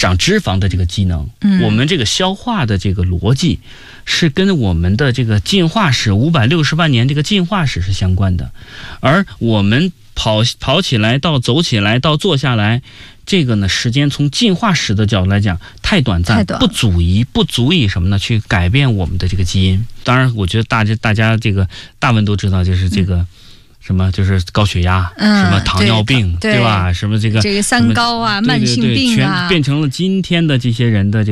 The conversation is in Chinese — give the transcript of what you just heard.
长脂肪的这个机能，我们这个消化的这个逻辑是跟我们的这个进化史560万年这个进化史是相关的，而我们跑起来到走起来到坐下来，这个呢时间从进化史的角度来讲太短暂，不足以什么呢去改变我们的这个基因。当然我觉得大家这个大文都知道，就是这个什么就是高血压，什么糖尿病，对吧？什么这个三高啊，慢性病啊， 全变成了今天的这些人的这个